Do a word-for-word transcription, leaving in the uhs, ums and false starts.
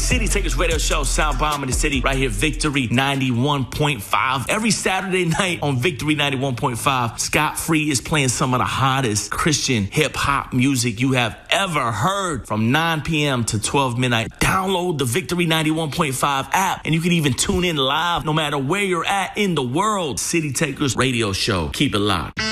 City Takers Radio Show, Sound Bomb in the City, right here, Victory ninety-one point five. Every Saturday night on Victory ninety-one point five, Scott Free is playing some of the hottest Christian hip-hop music you have ever heard from nine p.m. to twelve midnight. Download the Victory ninety-one point five app, and you can even tune in live no matter where you're at in the world. City Takers Radio Show. Keep it locked.